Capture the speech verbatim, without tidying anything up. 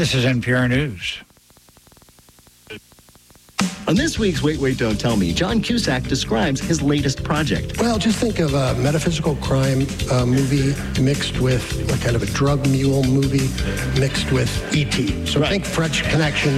This is N P R News. On this week's Wait, Wait, Don't Tell Me, John Cusack describes his latest project. Well, just think of a metaphysical crime uh, movie mixed with a kind of a drug mule movie mixed with E T So right. think French Connection.